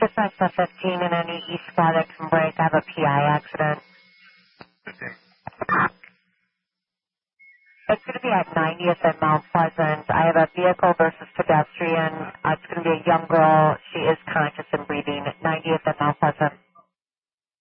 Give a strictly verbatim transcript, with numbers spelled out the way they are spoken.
Dispatch to fifteen in any East Squad can break. I have a P I accident. fifteen. It's going to be at ninetieth and Mount Pleasant. I have a vehicle versus pedestrian. Uh, it's going to be a young girl. She is conscious and breathing. ninetieth and Mount Pleasant.